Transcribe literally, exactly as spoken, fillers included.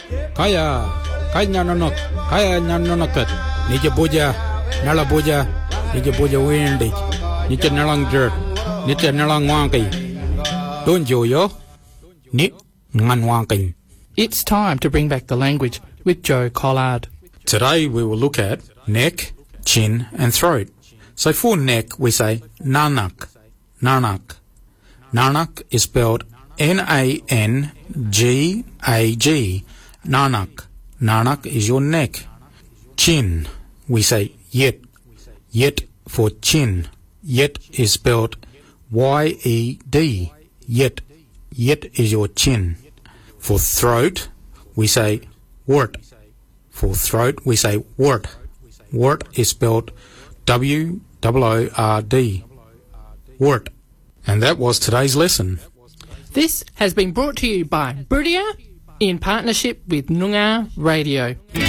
Kaya, kaya nanok, kaya nanonokat. Nija boja, nala boja, nija boja windig. Nija nalang jerk, nija nalang wanky. Don't you yo? Ni ngan wanking. It's time to bring back the language with Joe Collard. Today we will look at neck, chin and throat. So for neck we say nanak, nanak. Nanak is spelled N A N G A G. Nanak. Nanak is your neck. Chin, we say yet. Yet for chin. Yet is spelled Y E D. Yet. Yet is your chin. For throat, we say wort. For throat, we say wort. Wort is spelled W O O R D. Wort. And that was today's lesson. This has been brought to you by Buridia in partnership with Noongar Radio.